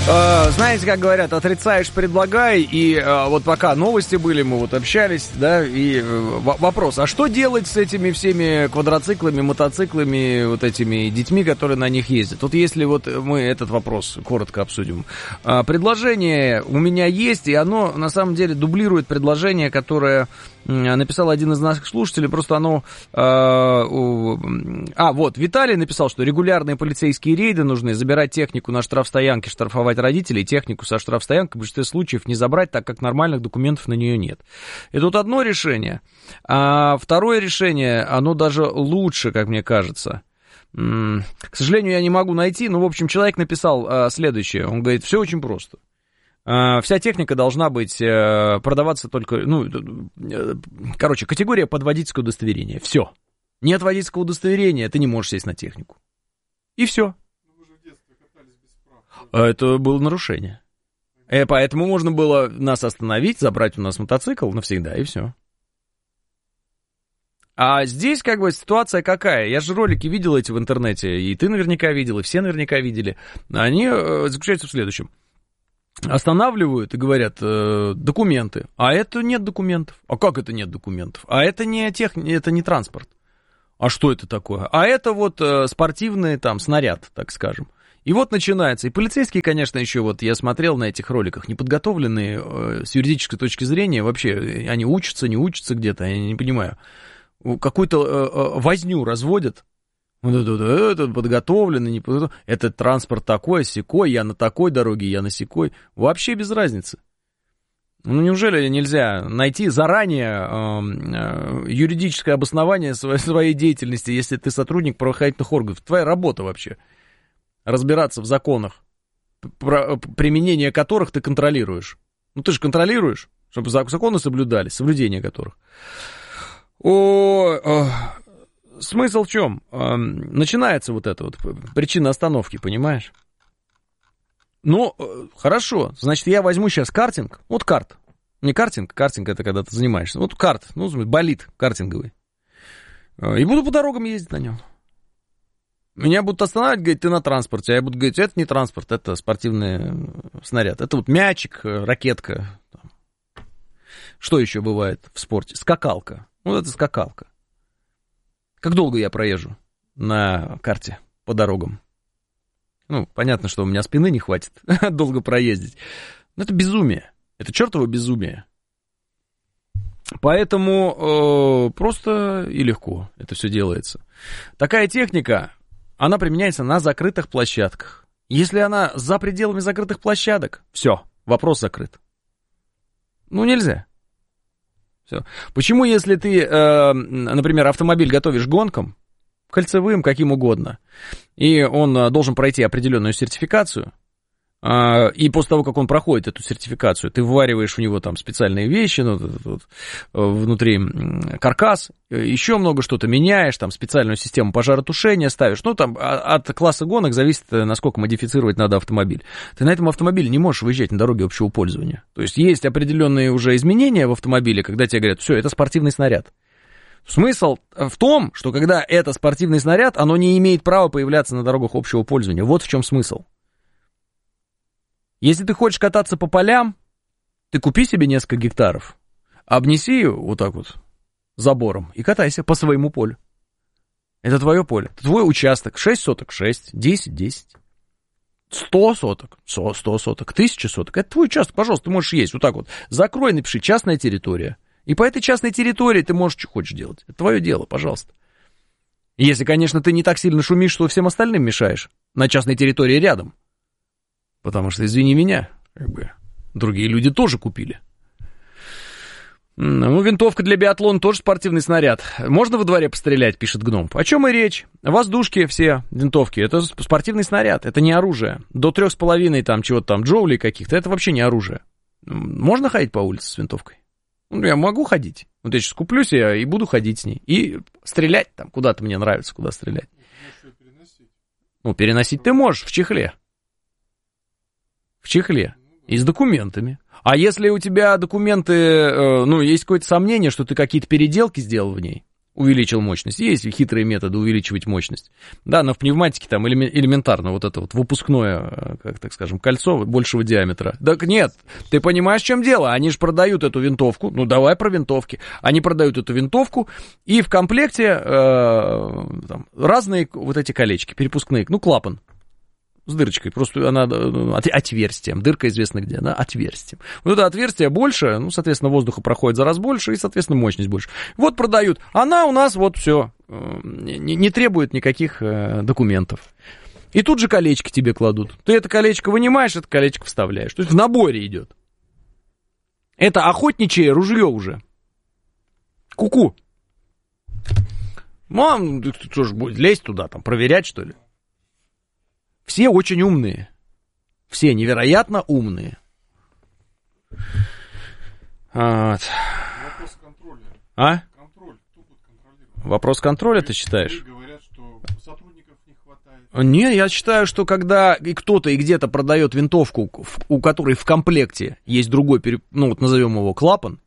Знаете, как говорят, отрицаешь, предлагай. И вот пока новости были, мы вот общались, да, и вопрос, а что делать с этими всеми квадроциклами, мотоциклами, вот этими детьми, которые на них ездят? Вот если вот мы этот вопрос коротко обсудим. Предложение у меня есть, и оно на самом деле дублирует предложение, которое написал один из наших слушателей, просто оно... вот, Виталий написал, что регулярные полицейские рейды нужны, забирать технику на штрафстоянке, штрафовать родителей, технику со штрафстоянкой в большинстве случаев не забрать, так как нормальных документов на нее нет. Это вот одно решение. А второе решение, оно даже лучше, как мне кажется. К сожалению, я не могу найти, но, в общем, человек написал следующее. Он говорит, все очень просто. Вся техника должна быть продаваться только, категория под водительское удостоверение. Все. Нет водительского удостоверения, ты не можешь сесть на технику. И все. Вы же в детстве катались без прав. Это было нарушение. Поэтому можно было нас остановить, забрать у нас мотоцикл навсегда, и все. А здесь как бы ситуация какая? Я же ролики видел эти в интернете, и ты наверняка видел, и все наверняка видели. Они заключаются в следующем. Останавливают и говорят, документы. А это нет документов. А как это нет документов? А это это не транспорт. А что это такое? А это вот спортивный там снаряд, так скажем. И вот начинается. И полицейские, конечно, еще вот я смотрел на этих роликах, неподготовленные с юридической точки зрения. Вообще, они учатся, не учатся где-то, я не понимаю. Какую-то возню разводят. Это подготовленный, не подготовленный. Этот транспорт такой, сякой, я на такой дороге, я на сякой. Вообще без разницы. Ну, неужели нельзя найти заранее юридическое обоснование своей деятельности, если ты сотрудник правоохранительных органов? Твоя работа вообще. Разбираться в законах, применение которых ты контролируешь. Ну, ты же контролируешь, чтобы законы соблюдались, соблюдение которых. Смысл в чем? Начинается вот эта вот причина остановки, понимаешь? Ну, хорошо, значит, я возьму сейчас картинг, вот карт. Не картинг это когда ты занимаешься. Вот карт, болид картинговый. И буду по дорогам ездить на нем. Меня будут останавливать, говорить, ты на транспорте. А я буду говорить, это не транспорт, это спортивный снаряд. Это вот мячик, ракетка. Что еще бывает в спорте? Скакалка. Вот это скакалка. Как долго я проезжу на карте по дорогам? Ну, понятно, что у меня спины не хватит долго проездить. Но это безумие. Это чертово безумие. Поэтому просто и легко это все делается. Такая техника, она применяется на закрытых площадках. Если она за пределами закрытых площадок, все, вопрос закрыт. Ну, нельзя. Все. Почему, если ты, например, автомобиль готовишь к гонкам, кольцевым, каким угодно, и он должен пройти определенную сертификацию, и после того, как он проходит эту сертификацию, ты ввариваешь в него там специальные вещи, внутри каркас, еще много что-то меняешь, там специальную систему пожаротушения ставишь, ну там от класса гонок зависит, насколько модифицировать надо автомобиль. Ты на этом автомобиле не можешь выезжать на дороге общего пользования. То есть есть определенные уже изменения в автомобиле, когда тебе говорят, все, это спортивный снаряд. Смысл в том, что когда это спортивный снаряд, оно не имеет права появляться на дорогах общего пользования. Вот в чем смысл. Если ты хочешь кататься по полям, ты купи себе несколько гектаров, обнеси ее вот так вот забором и катайся по своему полю. Это твое поле, это твой участок. 6 соток, 6, 10, 10. 100 соток, 100 соток, 1000 соток. Это твой участок, пожалуйста, ты можешь есть. Вот так вот. Закрой, напиши, частная территория. И по этой частной территории ты можешь, что хочешь делать. Это твое дело, пожалуйста. Если, конечно, ты не так сильно шумишь, что всем остальным мешаешь. На частной территории рядом. Потому что, извини меня, другие люди тоже купили. Ну, винтовка для биатлона тоже спортивный снаряд. Можно во дворе пострелять, пишет Гном. О чем и речь? Воздушки все, винтовки, это спортивный снаряд, это не оружие. До 3,5 там чего-то там джоулей каких-то, это вообще не оружие. Можно ходить по улице с винтовкой? Ну, я могу ходить. Вот я сейчас куплюсь и буду ходить с ней. И стрелять там, куда-то мне нравится, куда стрелять. Ну, переносить ты можешь в чехле. В чехле. И с документами. А если у тебя документы, есть какое-то сомнение, что ты какие-то переделки сделал в ней, увеличил мощность. Есть хитрые методы увеличивать мощность. Да, но в пневматике там элементарно вот это вот выпускное, как так скажем, кольцо большего диаметра. Так нет, ты понимаешь, в чем дело? Они же продают эту винтовку. Ну, давай про винтовки. Они продают эту винтовку, и в комплекте там, разные вот эти колечки, перепускные, ну, клапан. С дырочкой, просто она отверстием. Дырка известна где, да, отверстием. Вот это отверстие больше, ну, соответственно, воздуха проходит за раз больше, и, соответственно, мощность больше. Вот продают. Она у нас вот все, не требует никаких документов. И тут же колечки тебе кладут. Ты это колечко вынимаешь, это колечко вставляешь. То есть в наборе идет. Это охотничье ружье уже. Ку-ку. Мам, ты что ж будет лезть туда, там, проверять, что ли? Все очень умные. Все невероятно умные. Вот. Вопрос контроля. А? Контроль. Кто будет контролировать? Вопрос контроля, ты считаешь? Говорят, что сотрудников не хватает. Не, я считаю, что когда и кто-то и где-то продает винтовку, у которой в комплекте есть другой, ну вот назовем его клапан,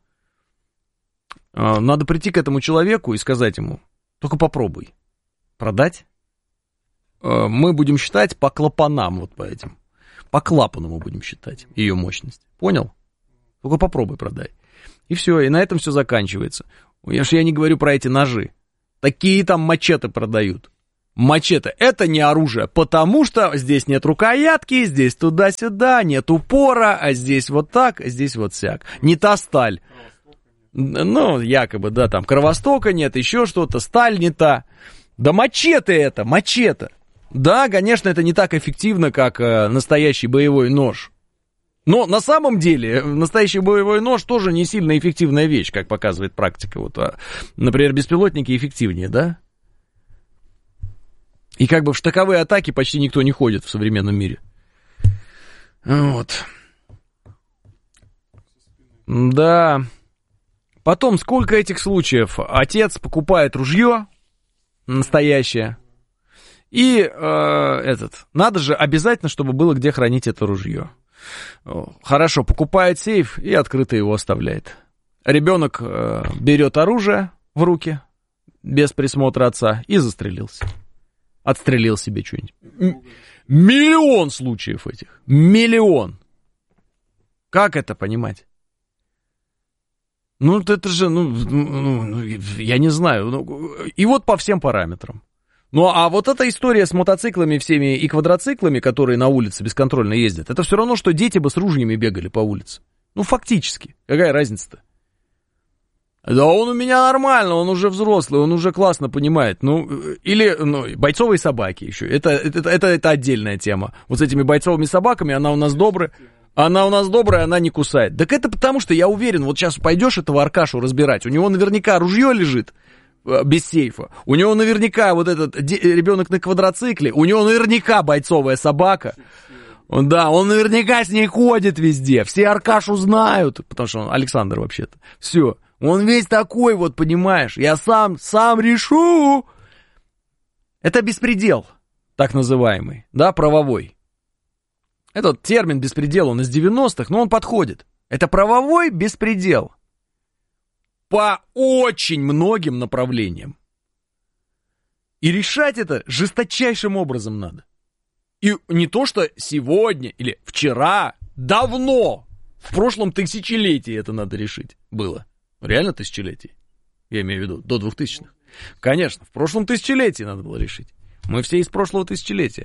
надо прийти к этому человеку и сказать ему: только попробуй продать. Мы будем считать по клапанам, вот по этим. По клапану мы будем считать ее мощность. Понял? Только попробуй продай. И все, и на этом все заканчивается. Я не говорю про эти ножи. Такие там мачете продают. Мачете — это не оружие, потому что здесь нет рукоятки, здесь туда-сюда, нет упора, а здесь вот так, а здесь вот сяк. Не та сталь. Ну, якобы, да, там кровостока нет, еще что-то, сталь не та. Да мачете это, мачете. Да, конечно, это не так эффективно, как настоящий боевой нож. Но на самом деле настоящий боевой нож тоже не сильно эффективная вещь, как показывает практика. Вот, например, беспилотники эффективнее, да? И как бы в штыковые атаки почти никто не ходит в современном мире. Вот. Да. Потом, сколько этих случаев? Отец покупает ружье настоящее. И надо же обязательно, чтобы было где хранить это ружье. Хорошо, покупает сейф и открыто его оставляет. Ребенок берет оружие в руки без присмотра отца и застрелился. Отстрелил себе что-нибудь. Миллион случаев этих. Миллион. Как это понимать? Ну, это же, я не знаю. И вот по всем параметрам. Ну, а вот эта история с мотоциклами всеми и квадроциклами, которые на улице бесконтрольно ездят, это все равно, что дети бы с ружьями бегали по улице. Ну, фактически. Какая разница-то? Да он у меня нормально, он уже взрослый, он уже классно понимает. Ну, или бойцовые собаки еще. Это отдельная тема. Вот с этими бойцовыми собаками она у нас добрая. Она не кусает. Так это потому, что я уверен, вот сейчас пойдешь этого Аркашу разбирать, у него наверняка ружье лежит без сейфа, у него наверняка вот этот ребенок на квадроцикле, у него наверняка бойцовая собака. Да, он наверняка с ней ходит везде. Все Аркашу знают, потому что он Александр вообще-то. Все, он весь такой вот, понимаешь, я сам решу. Это беспредел, так называемый, да, правовой. Этот термин беспредел, он из 90-х, но он подходит. Это правовой беспредел. По очень многим направлениям. И решать это жесточайшим образом надо. И не то, что сегодня или вчера, давно, в прошлом тысячелетии это надо решить было. Реально тысячелетие. Я имею в виду, до 2000-х. Конечно, в прошлом тысячелетии надо было решить. Мы все из прошлого тысячелетия.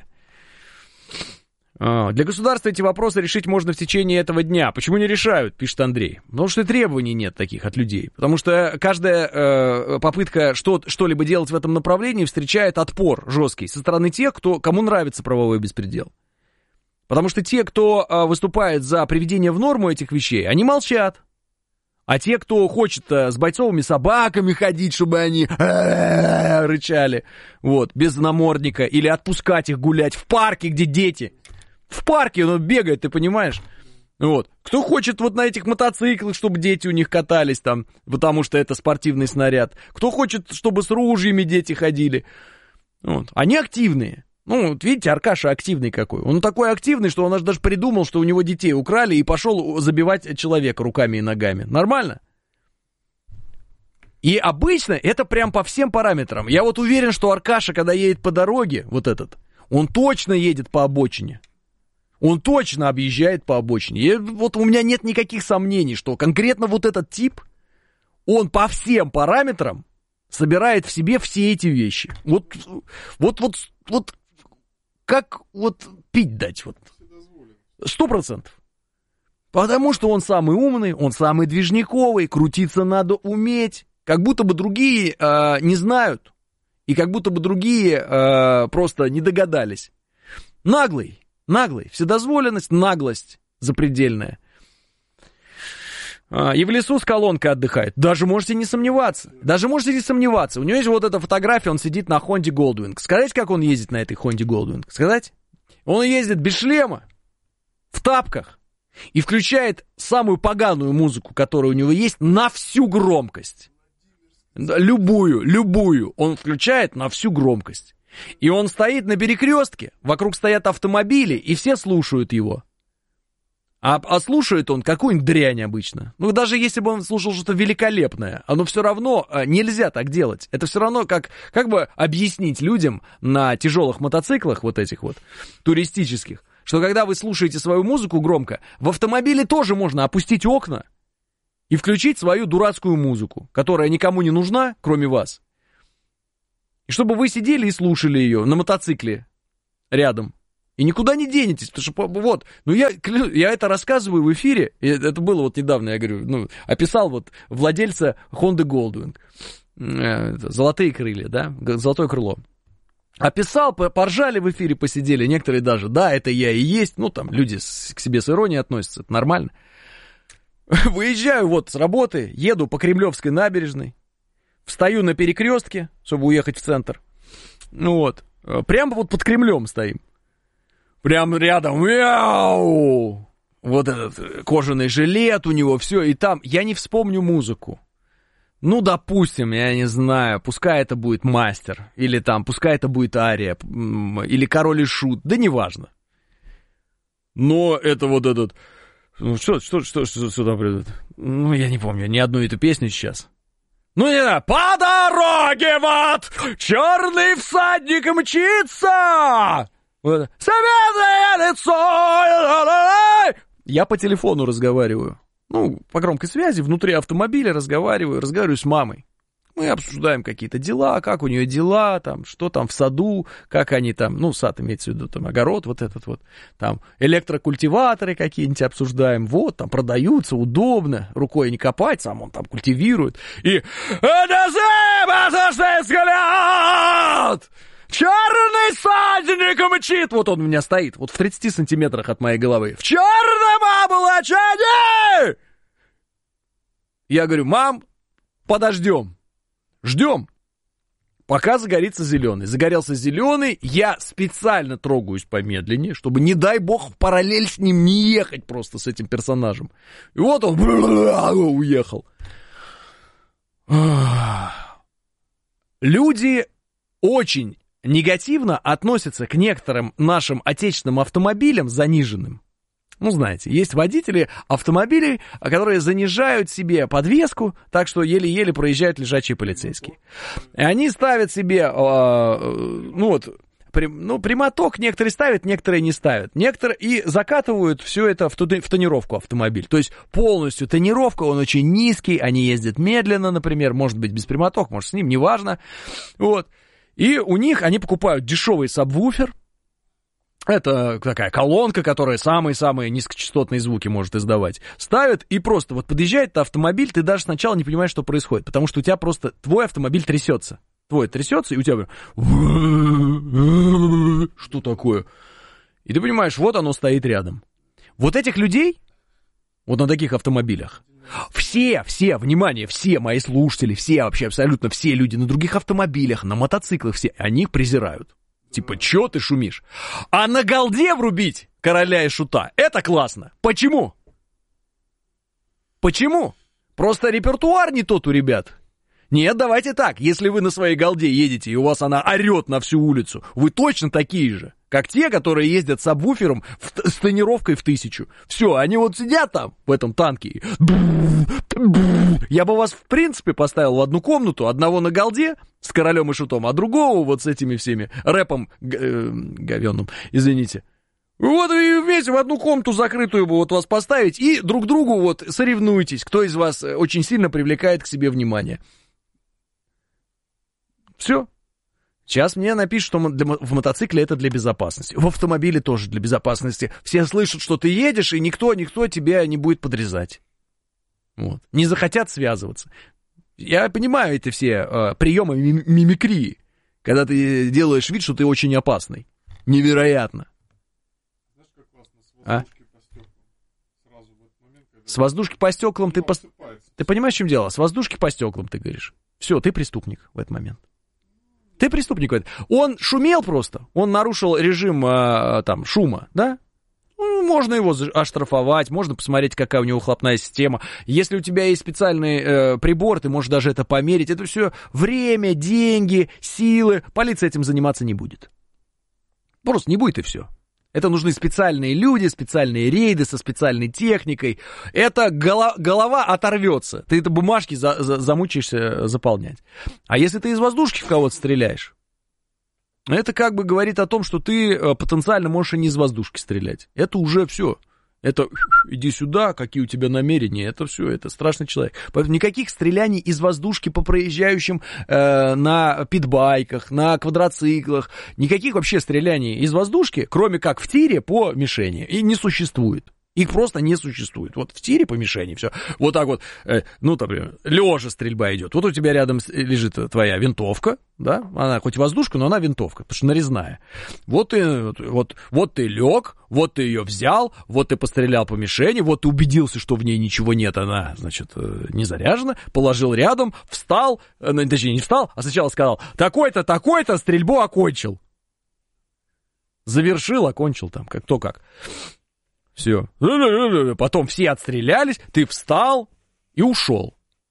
Для государства эти вопросы решить можно в течение этого дня. Почему не решают, пишет Андрей? Потому что требований нет таких от людей. Потому что каждая попытка что-либо делать в этом направлении встречает отпор жесткий со стороны тех, кому нравится правовой беспредел. Потому что те, кто выступает за приведение в норму этих вещей, они молчат. А те, кто хочет с бойцовыми собаками ходить, чтобы они рычали, вот, без намордника, или отпускать их гулять в парке, где дети... В парке он бегает, ты понимаешь? Вот. Кто хочет вот на этих мотоциклах, чтобы дети у них катались там, потому что это спортивный снаряд. Кто хочет, чтобы с ружьями дети ходили. Вот. Они активные. Ну, вот видите, Аркаша активный какой. Он такой активный, что он аж даже придумал, что у него детей украли и пошел забивать человека руками и ногами. Нормально? И обычно это прям по всем параметрам. Я вот уверен, что Аркаша, когда едет по дороге, вот этот, он точно едет по обочине. Он точно объезжает по обочине. И вот у меня нет никаких сомнений, что конкретно вот этот тип, он по всем параметрам собирает в себе все эти вещи. Вот как вот пить дать? Вот. 100%. Потому что он самый умный, он самый движниковый, крутиться надо уметь. Как будто бы другие не знают. И как будто бы другие просто не догадались. Наглый, вседозволенность, наглость запредельная. И в лесу с колонкой отдыхает. Даже можете не сомневаться. У него есть вот эта фотография, он сидит на Хонде Голдвинг. Сказать, как он ездит на этой Хонде Голдвинг? Сказать? Он ездит без шлема, в тапках, и включает самую поганую музыку, которая у него есть, на всю громкость. Любую он включает на всю громкость. И он стоит на перекрестке, вокруг стоят автомобили, и все слушают его. А слушает он какую-нибудь дрянь обычно. Ну, даже если бы он слушал что-то великолепное, оно все равно нельзя так делать. Это все равно как бы объяснить людям на тяжелых мотоциклах, вот этих вот, туристических, что когда вы слушаете свою музыку громко, в автомобиле тоже можно опустить окна и включить свою дурацкую музыку, которая никому не нужна, кроме вас. И чтобы вы сидели и слушали ее на мотоцикле рядом. И никуда не денетесь, потому что вот, ну я это рассказываю в эфире, и это было вот недавно, я говорю, описал вот владельца Honda Goldwing, золотые крылья, да, золотое крыло. Описал, поржали в эфире, посидели, некоторые даже, да, это я и есть, там люди к себе с иронией относятся, это нормально. Выезжаю вот с работы, еду по Кремлевской набережной, встаю на перекрестке, чтобы уехать в центр, прямо вот под Кремлем стоим. Прям рядом, мяу! Вот этот кожаный жилет у него, все, и там, я не вспомню музыку. Допустим, я не знаю, пускай это будет Мастер, или там, пускай это будет Ария, или Король и Шут, да неважно. Но это вот этот, что сюда придет? Я не помню ни одну эту песню сейчас. Не знаю, по дороге в ад черный всадник мчится! Советное лицо! Я по телефону разговариваю. По громкой связи, внутри автомобиля разговариваю с мамой. Мы обсуждаем какие-то дела, как у нее дела, там, что там в саду, как они там, сад имеется в виду, там, огород вот этот вот, там, электрокультиваторы какие-нибудь обсуждаем, вот, там, продаются, удобно, рукой не копать, сам он там культивирует, и... Черный всадник мчит! Вот он у меня стоит, вот в 30 сантиметрах от моей головы. В черном облачении! Я говорю, мам, подождем. Ждем. Пока загорится зеленый. Загорелся зеленый, я специально трогаюсь помедленнее, чтобы, не дай бог, в параллель с ним не ехать просто с этим персонажем. И вот он уехал. Люди очень негативно относятся к некоторым нашим отечественным автомобилям заниженным. Знаете, есть водители автомобилей, которые занижают себе подвеску, так что еле-еле проезжают лежачие полицейские. И они ставят себе, прямоток некоторые ставят, некоторые не ставят. Некоторые и закатывают все это в тонировку автомобиль. То есть полностью тонировка, он очень низкий, они ездят медленно, например, может быть без прямоток, может с ним, неважно. Вот. И у них, они покупают дешевый сабвуфер. Это такая колонка, которая самые-самые низкочастотные звуки может издавать. Ставят, и просто вот подъезжает автомобиль, ты даже сначала не понимаешь, что происходит. Потому что у тебя просто, твой автомобиль трясется. Твой трясется, и у тебя... Что такое? И ты понимаешь, вот оно стоит рядом. Вот этих людей, вот на таких автомобилях, все, внимание, все мои слушатели, все вообще, абсолютно все люди на других автомобилях, на мотоциклах, все, они их презирают. Типа, чё ты шумишь? А на голде врубить Короля и Шута, это классно. Почему? Просто репертуар не тот у ребят. Нет, давайте так, если вы на своей голде едете, и у вас она орет на всю улицу, вы точно такие же. как те, которые ездят с сабвуфером с тонировкой в 1000. Все, они вот сидят там, в этом танке. Я бы вас, в принципе, поставил в одну комнату, одного на голде с королем и шутом, а другого вот с этими всеми рэпом говёным, извините. Вот и вместе в одну комнату закрытую бы вот вас поставить и друг другу вот соревнуйтесь, кто из вас очень сильно привлекает к себе внимание. Все. Сейчас мне напишут, что в мотоцикле это для безопасности. В автомобиле тоже для безопасности. Все слышат, что ты едешь, и никто тебя не будет подрезать. Вот. Не захотят связываться. Я понимаю эти все приемы мимикрии, когда ты делаешь вид, что ты очень опасный. Невероятно. А? С воздушки по стеклам ты понимаешь, в чем дело? С воздушки по стеклам ты говоришь. Все, ты преступник в этот момент. Ты преступник в этот. Он шумел просто. Он нарушил режим там шума, да? Ну, можно его оштрафовать, можно посмотреть, какая у него выхлопная система. Если у тебя есть специальный прибор, ты можешь даже это померить. Это все время, деньги, силы. Полиция этим заниматься не будет. Просто не будет и все. Это нужны специальные люди, специальные рейды со специальной техникой. Это голова оторвется. Ты это бумажки замучаешься заполнять. А если ты из воздушки в кого-то стреляешь, это как бы говорит о том, что ты потенциально можешь и не из воздушки стрелять. Это уже все. Это иди сюда, какие у тебя намерения, это все, это страшный человек. Поэтому никаких стреляний из воздушки по проезжающим на питбайках, на квадроциклах, никаких вообще стреляний из воздушки, кроме как в тире по мишени, и не существует. Их просто не существует. Вот в тире по мишени все. Вот так вот, ну, например, лежа стрельба идет. Вот у тебя рядом лежит твоя винтовка, да? Она хоть воздушка, но она винтовка, потому что нарезная. Вот ты лег, вот ты ее взял, вот ты пострелял по мишени, вот ты убедился, что в ней ничего нет, она, значит, не заряжена, положил рядом, встал, точнее, не встал, а сначала сказал, такой-то, стрельбу окончил. Завершил, окончил там, кто как. Все. Потом все отстрелялись, ты встал и ушел.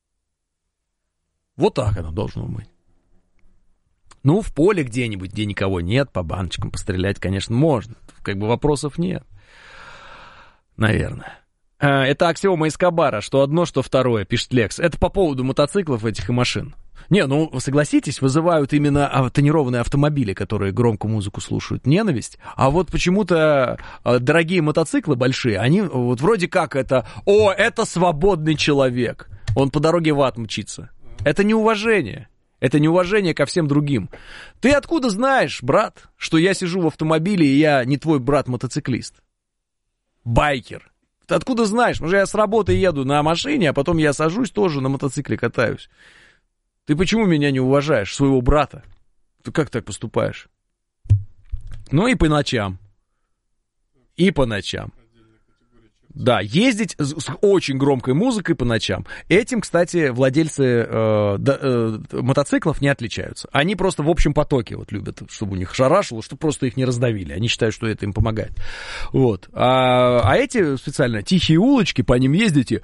Вот так оно должно быть. Ну, в поле где-нибудь, где никого нет, по баночкам пострелять, конечно, можно. Как бы вопросов нет. Наверное. Это аксиома Эскобара, что одно, что второе, пишет Лекс. Это по поводу мотоциклов этих и машин. Не, ну, согласитесь, вызывают именно тонированные автомобили, которые громкую музыку слушают, ненависть. А вот почему-то дорогие мотоциклы большие, они вот вроде как это свободный человек. Он по дороге в ад мчится. Это неуважение. Это неуважение ко всем другим. Ты откуда знаешь, брат, что я сижу в автомобиле, и я не твой брат-мотоциклист? Байкер. Ты откуда знаешь? Может, я с работы еду на машине, а потом я сажусь тоже на мотоцикле катаюсь. Ты почему меня не уважаешь, своего брата? Ты как так поступаешь? Ну и по ночам. И по ночам. Да, ездить с очень громкой музыкой по ночам. Этим, кстати, владельцы мотоциклов не отличаются. Они просто в общем потоке вот любят, чтобы у них шарашило, чтобы просто их не раздавили. Они считают, что это им помогает. Вот. А эти специально тихие улочки, по ним ездите...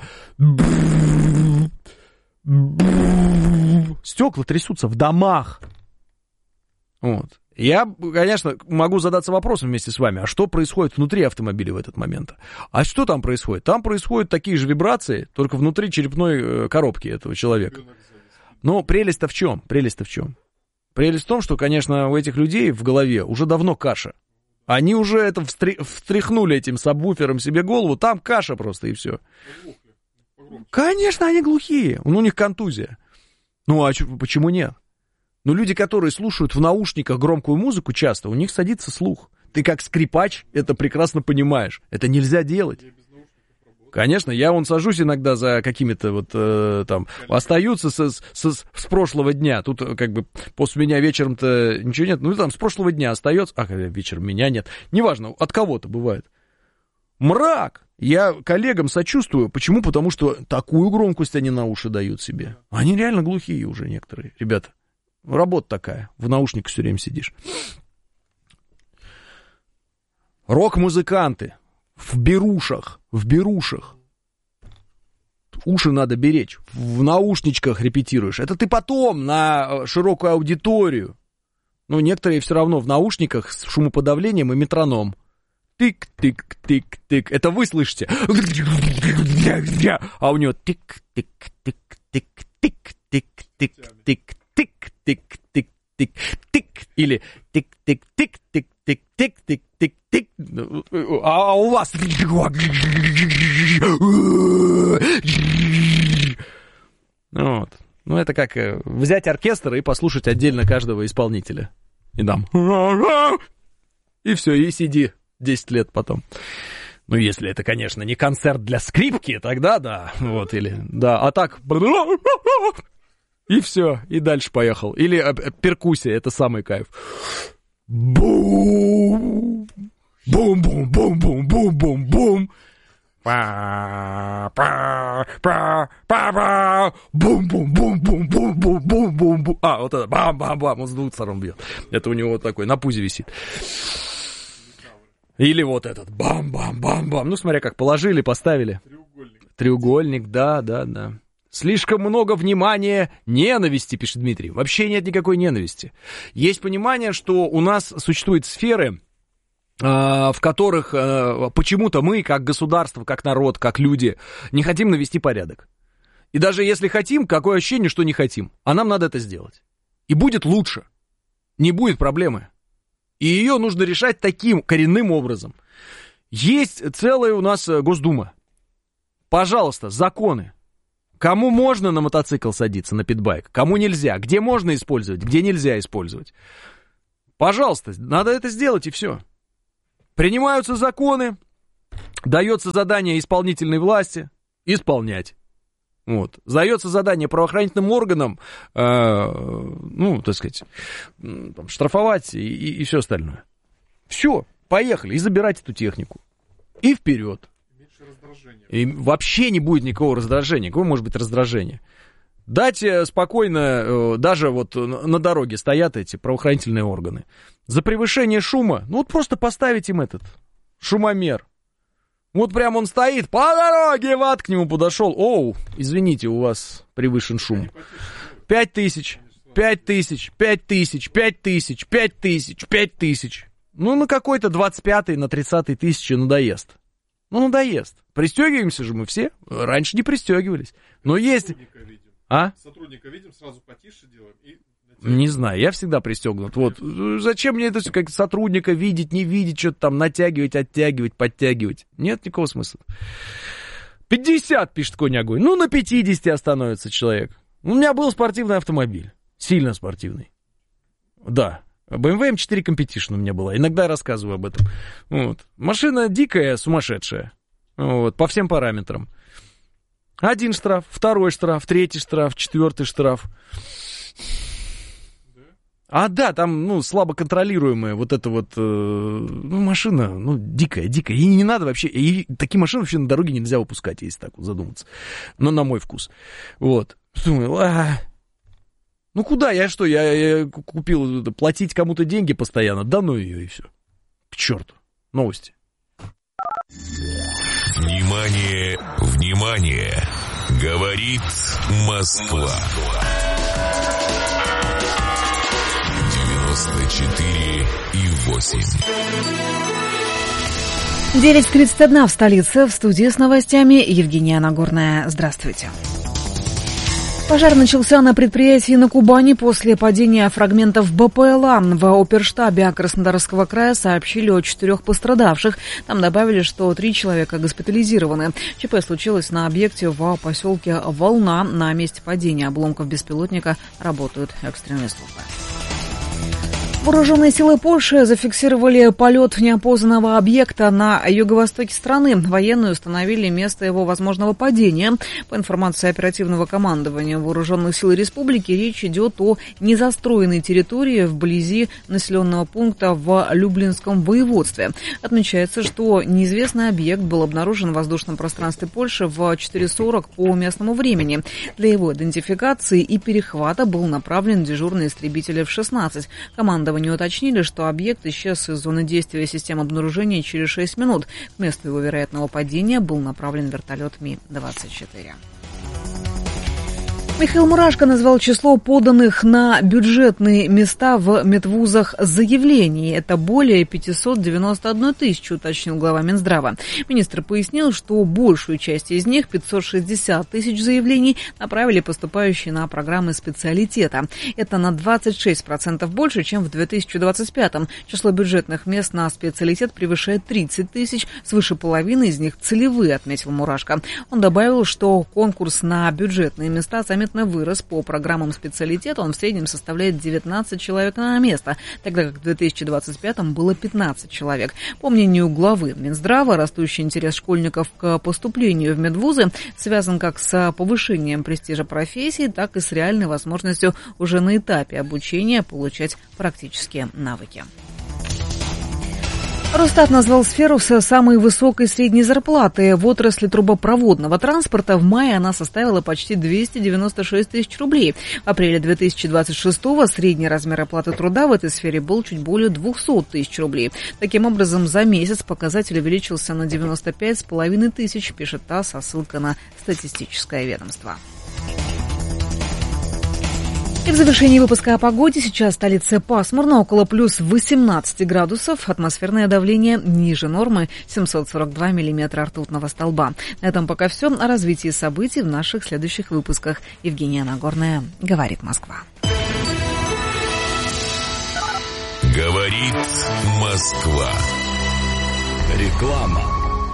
Стекла трясутся в домах. Вот. Я, конечно, могу задаться вопросом вместе с вами, а что происходит внутри автомобиля в этот момент? А что там происходит? Там происходят такие же вибрации, только внутри черепной коробки этого человека. Но прелесть-то в чем? Прелесть в том, что, конечно, у этих людей в голове уже давно каша. Они уже это встряхнули этим сабвуфером себе голову, там каша просто и все. Конечно, они глухие, у них контузия. Ну, а почему нет? Ну, люди, которые слушают в наушниках громкую музыку часто, у них садится слух. Ты как скрипач это прекрасно понимаешь. Это нельзя делать. Конечно, я сажусь иногда за какими-то вот там, остаются с прошлого дня. Тут как бы после меня вечером-то ничего нет. Ну, там с прошлого дня остается. А вечером меня нет. Неважно, от кого-то бывает. Мрак! Я коллегам сочувствую. Почему? Потому что такую громкость они на уши дают себе. Они реально глухие уже некоторые. Ребята, работа такая. В наушниках все время сидишь. Рок-музыканты. В берушах. Уши надо беречь. В наушничках репетируешь. Это ты потом на широкую аудиторию. но некоторые все равно в наушниках с шумоподавлением и метроном. Тык-тык-тык-тык. Это вы слышите. А у него тык-тык-тык-тык-тык-тык-тык-тык-тык. Или тык-тык-тык-тык-тык-тык-тык. А у вас... Вот. Ну, это как взять оркестр и послушать отдельно каждого исполнителя. И там... И все, и сиди 10 лет потом. Ну, если это, конечно, не концерт для скрипки, тогда да. Вот, или... Да, а так... И все, и дальше поехал. Или перкуссия, это самый кайф. Бум! Бум-бум-бум-бум-бум-бум-бум! Бум-бум-бум-бум-бум-бум-бум-бум-бум. А, вот это бам-бам-бам, он с двух сторон бьет. Это у него вот такой, на пузе висит. Или вот этот бам-бам-бам-бам. Ну, смотря как положили, поставили. Треугольник, да. Слишком много внимания, ненависти, пишет Дмитрий. Вообще нет никакой ненависти. Есть понимание, что у нас существуют сферы, в которых почему-то мы, как государство, как народ, как люди, не хотим навести порядок. И даже если хотим, какое ощущение, что не хотим. А нам надо это сделать. И будет лучше. Не будет проблемы. И ее нужно решать таким коренным образом. Есть целая у нас Госдума. Пожалуйста, законы. Кому можно на мотоцикл садиться, на питбайк, кому нельзя, где можно использовать, где нельзя использовать. Пожалуйста, надо это сделать, и все. Принимаются законы, дается задание исполнительной власти исполнять. Вот. Дается задание правоохранительным органам, штрафовать и все остальное. Все, поехали, и забирать эту технику. И вперед. И вообще не будет никакого раздражения. Какое может быть раздражение? Дать спокойно, даже вот на дороге стоят эти правоохранительные органы. За превышение шума, ну вот просто поставить им этот шумомер. Вот прям он стоит, по дороге, к нему подошел. Оу, извините, у вас превышен шум. 5000, 5000, 5000, 5000, 5000, 5000. Ну, на какой-то 25-й, на 30-й тысячи надоест. Ну, надоест. Пристегиваемся же мы все. Раньше не пристегивались. Но есть... Сотрудника видим, сразу потише делаем и... Не знаю, я всегда пристегнут. Вот. Зачем мне это все, как сотрудника видеть, не видеть, что-то там натягивать, оттягивать, подтягивать? Нет никакого смысла. 50, пишет Конь Огонь. Ну, на 50 остановится человек. У меня был спортивный автомобиль. Сильно спортивный. Да. BMW M4 Competition у меня была. Иногда я рассказываю об этом. Вот. Машина дикая, сумасшедшая. Вот. По всем параметрам. 1 штраф, 2 штраф, 3 штраф, 4 штраф. А да, там, слабо контролируемая вот эта вот, машина, дикая. И не надо вообще, и такие машины вообще на дороге нельзя выпускать, если так вот задуматься. Но на мой вкус. Вот. Думаю, куда? Я купил, платить кому-то деньги постоянно? Да ну ее и все. К черту. Новости. Внимание, внимание! Говорит Москва. 94,8. 9:31 в столице. В студии с новостями Евгения Нагорная. Здравствуйте. Пожар начался на предприятии на Кубани после падения фрагментов БПЛА. В оперштабе Краснодарского края сообщили о 4 пострадавших. Там добавили, что 3 человека госпитализированы. ЧП случилось на объекте в поселке Волна. На месте падения обломков беспилотника работают экстренные службы. Вооруженные силы Польши зафиксировали полет неопознанного объекта на юго-востоке страны. Военные установили место его возможного падения. По информации оперативного командования Вооруженных сил Республики, речь идет о незастроенной территории вблизи населенного пункта в Люблинском воеводстве. Отмечается, что неизвестный объект был обнаружен в воздушном пространстве Польши в 4:40 по местному времени. Для его идентификации и перехвата был направлен дежурный истребитель F-16. Командование уточнили, что объект исчез из зоны действия систем обнаружения через 6 минут. К месту его вероятного падения был направлен вертолет Ми-24. Михаил Мурашко назвал число поданных на бюджетные места в медвузах заявлений. Это более 591 тысячи, уточнил глава Минздрава. Министр пояснил, что большую часть из них, 560 тысяч заявлений, направили поступающие на программы специалитета. Это на 26% больше, чем в 2025-м. Число бюджетных мест на специалитет превышает 30 тысяч, свыше половины из них целевые, отметил Мурашко. Он добавил, что конкурс на бюджетные места заметно вырос. По программам специалитета он в среднем составляет 19 человек на место, тогда как в 2025-м было 15 человек. По мнению главы Минздрава, растущий интерес школьников к поступлению в медвузы связан как с повышением престижа профессии, так и с реальной возможностью уже на этапе обучения получать практические навыки. Росстат назвал сферу с самой высокой средней зарплатой. В отрасли трубопроводного транспорта в мае она составила почти 296 тысяч рублей. В апреле 2026-го средний размер оплаты труда в этой сфере был чуть более 200 тысяч рублей. Таким образом, за месяц показатель увеличился на 95,5 тысяч, пишет ТАСС со ссылкой на статистическое ведомство. И в завершении выпуска о погоде. Сейчас в столице пасмурно, около плюс 18 градусов. Атмосферное давление ниже нормы, 742 миллиметра ртутного столба. На этом пока все. О развитии событий в наших следующих выпусках. Евгения Нагорная, «Говорит Москва». Говорит Москва. Реклама.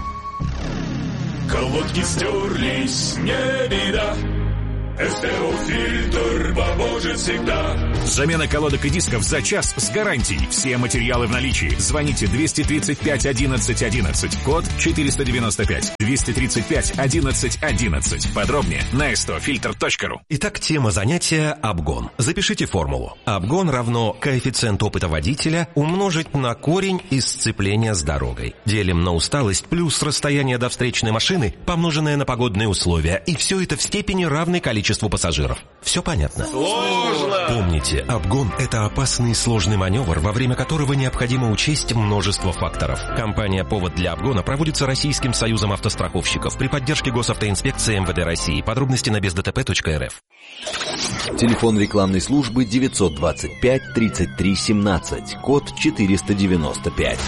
Колодки стерлись, не беда. СТО-фильтр поможет всегда. Замена колодок и дисков за час с гарантией. Все материалы в наличии. Звоните 235 11 11. Код 495. 235 11 11. Подробнее на stofilter.ru. Итак, тема занятия – обгон. Запишите формулу. Обгон равно коэффициент опыта водителя умножить на корень из сцепления с дорогой. Делим на усталость плюс расстояние до встречной машины, помноженное на погодные условия. И все это в степени равной количеству пассажиров. Все понятно? Сложно! Помните, обгон – это опасный и сложный маневр, во время которого необходимо учесть множество факторов. Компания «Повод для обгона» проводится Российским союзом автостраховщиков при поддержке Госавтоинспекции МВД России. Подробности на бездтп.рф. Телефон рекламной службы 925 33 17, код 495.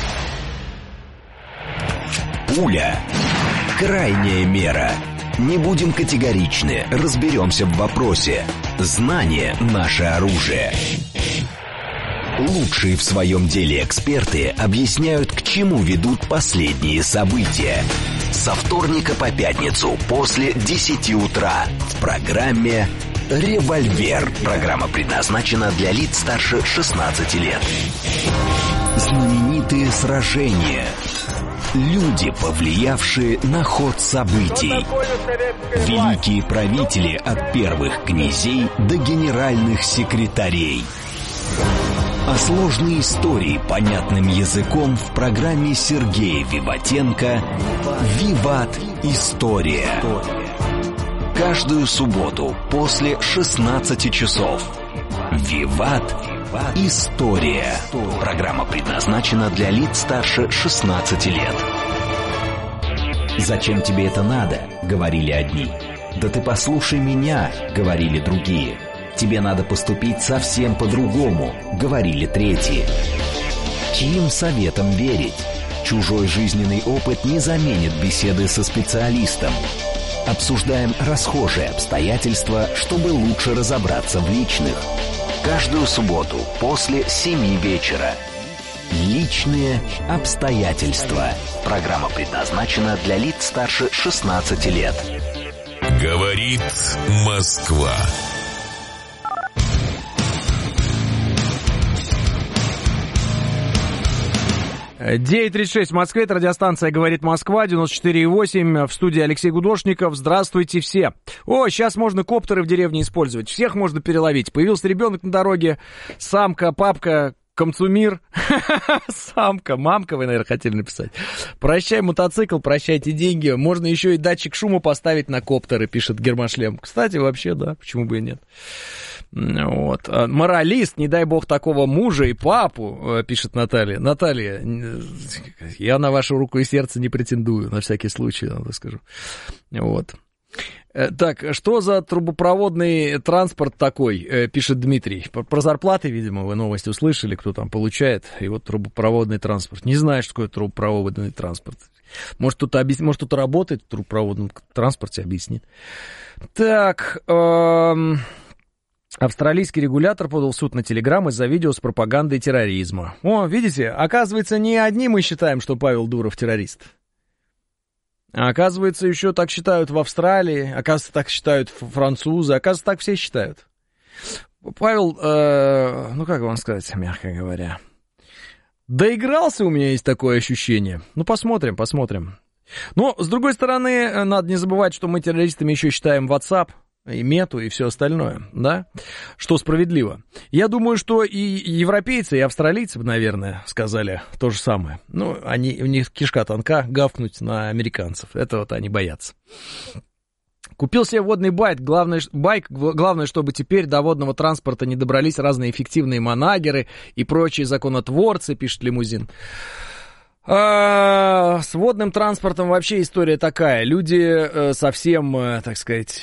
Пуля. Крайняя мера. Не будем категоричны, разберемся в вопросе. Знание – наше оружие. Лучшие в своем деле эксперты объясняют, к чему ведут последние события. Со вторника по пятницу после 10 утра в программе «Револьвер». Программа предназначена для лиц старше 16 лет. Знаменитые сражения. Люди, повлиявшие на ход событий. Великие правители от первых князей до генеральных секретарей. А сложные истории понятным языком в программе Сергея Виватенко «Виват. История». Каждую субботу после 16 часов. «Виват. История». Программа предназначена для лиц старше 16 лет. «Зачем тебе это надо?» — говорили одни. «Да ты послушай меня», — говорили другие. «Тебе надо поступить совсем по-другому», — говорили третьи. Чьим советом верить? Чужой жизненный опыт не заменит беседы со специалистом. Обсуждаем расхожие обстоятельства, чтобы лучше разобраться в личных. Каждую субботу после 7 вечера. Личные обстоятельства. Программа предназначена для лиц старше 16 лет. Говорит Москва. «9:36 в Москве», это радиостанция «Говорит Москва», 94,8, в студии Алексей Гудошников. Здравствуйте все. О, сейчас можно коптеры в деревне использовать, всех можно переловить. Появился ребенок на дороге, самка, папка, комцумир, самка, мамка, вы, наверное, хотели написать. Прощай мотоцикл, прощайте деньги. Можно еще и датчик шума поставить на коптеры, пишет Гермошлем. Кстати, вообще, да, почему бы и нет. Вот. Моралист, не дай бог такого мужа и папу, пишет Наталья. Наталья, я на вашу руку и сердце не претендую, на всякий случай, надо скажу. Вот. Так, что за трубопроводный транспорт такой, пишет Дмитрий. Про зарплаты, видимо, вы новости услышали, кто там получает. И вот трубопроводный транспорт. Не знаю, что такое трубопроводный транспорт. Может, кто-то работает в трубопроводном транспорте, объяснит. Так, австралийский регулятор подал в суд на Телеграм из-за видео с пропагандой терроризма. О, видите, оказывается, не одни мы считаем, что Павел Дуров террорист. А оказывается, еще так считают в Австралии, оказывается, так считают французы, оказывается, так все считают. Павел, ну как вам сказать, мягко говоря, доигрался, у меня есть такое ощущение. Ну, посмотрим. Но, с другой стороны, надо не забывать, что мы террористами еще считаем WhatsApp, и Мету, и все остальное, да, что справедливо. Я думаю, что и европейцы, и австралийцы, наверное, сказали то же самое. Ну, у них кишка тонка, гавкнуть на американцев, это вот они боятся. Купил себе водный байк, главное, чтобы теперь до водного транспорта не добрались разные эффективные манагеры и прочие законотворцы, пишет Лимузин. С водным транспортом вообще история такая. Люди совсем, так сказать,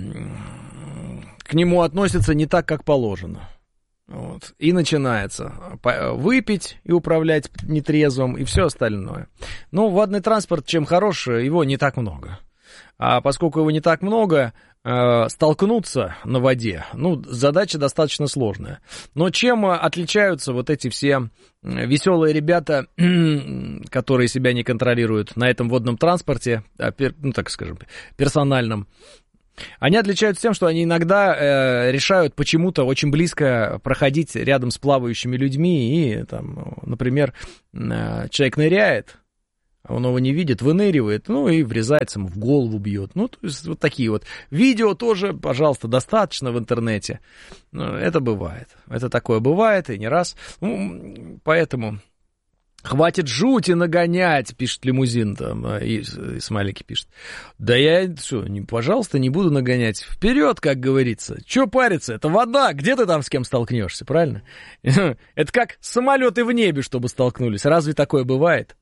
к нему относятся не так, как положено. Вот. И начинается выпить и управлять нетрезвым и все остальное. Но водный транспорт, чем хорош, его не так много. А поскольку его не так много, столкнуться на воде, ну, задача достаточно сложная. Но чем отличаются вот эти все веселые ребята, которые себя не контролируют на этом водном транспорте, ну, так скажем, персональном? Они отличаются тем, что они иногда решают почему-то очень близко проходить рядом с плавающими людьми, и, там, например, человек ныряет, он его не видит, выныривает, ну и врезается ему в голову, бьет. Ну, то есть вот такие вот. Видео тоже, пожалуйста, достаточно в интернете. Это бывает. Это такое бывает, и не раз. Ну, поэтому хватит жути нагонять, пишет Лимузин, там, и смайлики пишет. Да я, пожалуйста, не буду нагонять. Вперед, как говорится. Че париться? Это вода. Где ты там с кем столкнешься, правильно? Это как самолеты в небе, чтобы столкнулись. Разве такое бывает?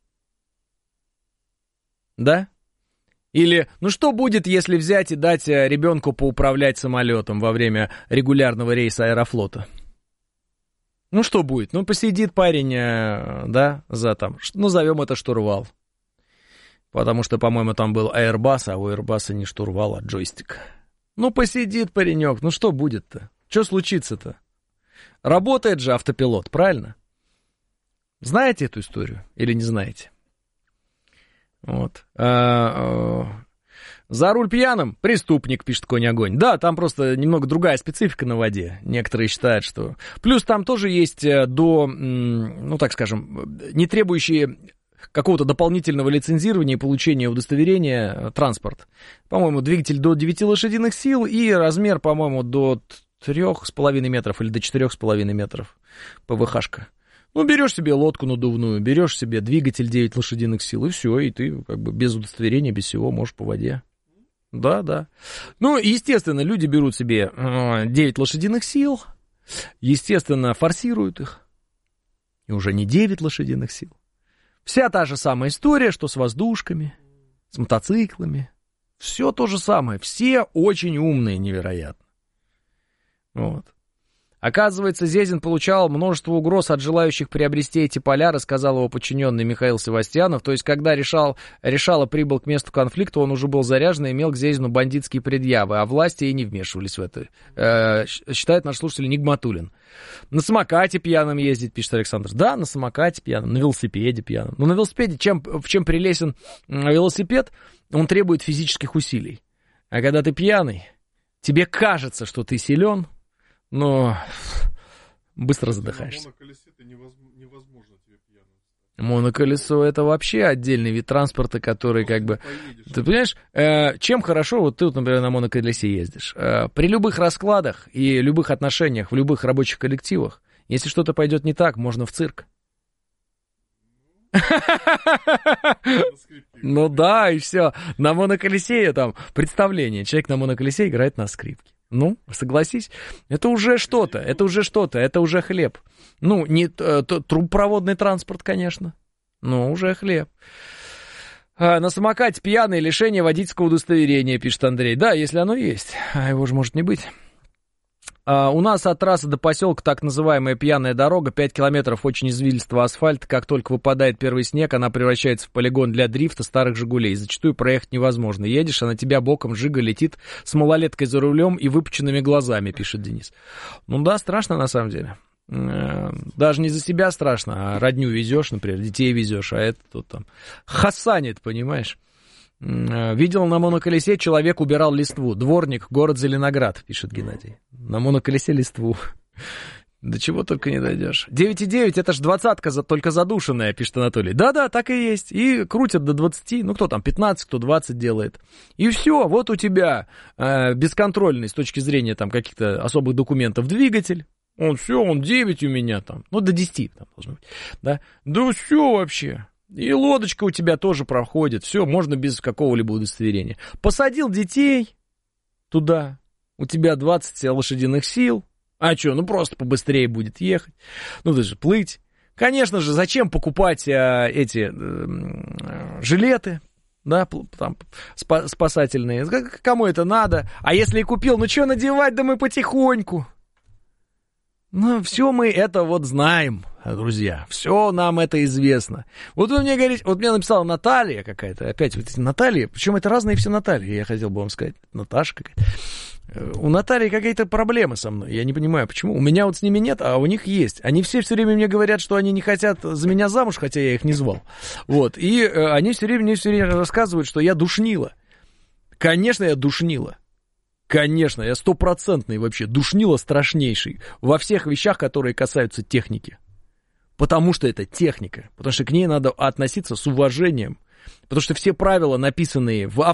Да? Или, ну что будет, если взять и дать ребенку поуправлять самолетом во время регулярного рейса Аэрофлота? Ну что будет? Ну посидит парень, да, за там, назовем это штурвал. Потому что, по-моему, там был Airbus, а у Airbus не штурвал, а джойстик. Ну посидит паренек, ну что будет-то? Что случится-то? Работает же автопилот, правильно? Знаете эту историю или не знаете? Вот. За руль пьяным преступник, пишет Конь-Огонь. Да, там просто немного другая специфика на воде. Некоторые считают, что... Плюс там тоже есть ну так скажем, не требующие какого-то дополнительного лицензирования и получения удостоверения транспорт. По-моему, двигатель до 9 лошадиных сил и размер, по-моему, до 3,5 метров или до 4,5 метров ПВХ-шка. Ну, берешь себе лодку надувную, берешь себе двигатель 9 лошадиных сил, и все, и ты как бы без удостоверения, без всего можешь по воде. Да. Ну, естественно, люди берут себе 9 лошадиных сил, естественно, форсируют их, и уже не 9 лошадиных сил. Вся та же самая история, что с воздушками, с мотоциклами. Все то же самое, все очень умные, невероятно. Вот. Оказывается, Зезин получал множество угроз от желающих приобрести эти поля, рассказал его подчиненный Михаил Севастьянов. То есть, когда решало прибыл к месту конфликта, он уже был заряжен и имел к Зезину бандитские предъявы, а власти и не вмешивались в это. Считает наш слушатель Нигматуллин. На самокате пьяным ездит, пишет Александр. Да, на самокате пьяным, на велосипеде пьяным. Но на велосипеде, в чем прелестен велосипед, он требует физических усилий. А когда ты пьяный, тебе кажется, что ты силен, но быстро задыхаешься. Моноколесе-то невозможно тебе пьяным. Моноколесо — это вообще отдельный вид транспорта, который как бы... Ты понимаешь, чем хорошо, вот ты, вот, например, на моноколесе ездишь. При любых раскладах и любых отношениях, в любых рабочих коллективах, если что-то пойдет не так, можно в цирк. Ну да, и все. На моноколесе там представление. Человек на моноколесе играет на скрипке. Ну, согласись, это уже что-то, это уже хлеб. Ну, не трубопроводный транспорт, конечно, но уже хлеб. На самокате пьяный, лишение водительского удостоверения, пишет Андрей. Да, если оно есть, а его же может не быть. У нас от трассы до поселка так называемая пьяная дорога, 5 километров очень извилистого асфальта. Как только выпадает первый снег, она превращается в полигон для дрифта старых «Жигулей». Зачастую проехать невозможно. Едешь, а на тебя боком Жига летит с малолеткой за рулем и выпученными глазами, пишет Денис. Ну да, страшно на самом деле. Даже не за себя страшно, а родню везешь, например, детей везешь, а это тут там хасанит, понимаешь? Видел на моноколесе, человек убирал листву. Дворник, город Зеленоград, пишет Геннадий. На моноколесе листву. До чего только не дойдешь. 9,9, это ж 20-ка, только задушенная, пишет Анатолий. Да-да, так и есть. И крутят до 20, ну кто там, 15, кто 20 делает. И все, вот у тебя бесконтрольный с точки зрения там каких-то особых документов двигатель. Он 9 у меня там. Ну, до 10 там должно быть. Да все вообще. И лодочка у тебя тоже проходит. Все, можно без какого-либо удостоверения. Посадил детей туда. У тебя 20 лошадиных сил. А что, ну просто побыстрее будет ехать. Ну, даже плыть. Конечно же, зачем покупать эти жилеты, да, там, спасательные. Кому это надо? А если и купил, ну что надевать, да мы потихоньку. Ну, все мы это вот знаем, друзья. Все нам это известно. Вот вы мне говорите, вот мне написала Наталья какая-то, опять вот эти Натальи, причем это разные все Натальи, я хотел бы вам сказать. Наташа какая-то. У Натальи какие-то проблемы со мной, я не понимаю, почему. У меня вот с ними нет, а у них есть. Они все время мне говорят, что они не хотят за меня замуж, хотя я их не звал. Вот, и они все время рассказывают, что я душнила. Конечно, я душнила. Конечно, я 100% вообще душнила страшнейший во всех вещах, которые касаются техники. Потому что это техника, потому что к ней надо относиться с уважением. Потому что все правила, написанные в